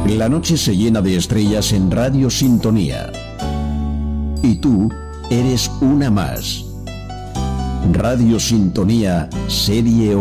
La noche se llena de estrellas en Radio Sintonía. Y tú eres una más. Radio Sintonía, serie